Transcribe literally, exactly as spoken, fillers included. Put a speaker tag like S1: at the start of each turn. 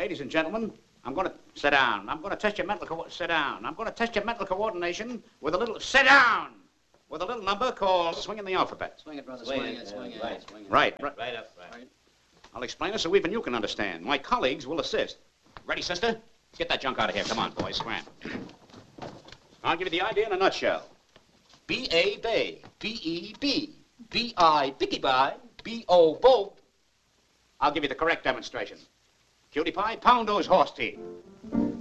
S1: Ladies and gentlemen, I'm going to sit down. I'm going to test your mental co- sit down. I'm going to test your mental coordination with a little sit down with a little number called swinging the alphabet.
S2: Swing it, brother. Swing, swing it, it, swing it.
S1: Right,
S2: swing it.
S1: Right, right,
S2: right up, right. right.
S1: I'll explain it so even you can understand. My colleagues will assist. Ready, sister? Let's get that junk out of here. Come on, boys, scram. I'll give you the idea in a nutshell. B A Bay, B E B, B I Bicky Bye, B O Bo. I'll give you the correct demonstration. Cutie pie, pound those horse teeth.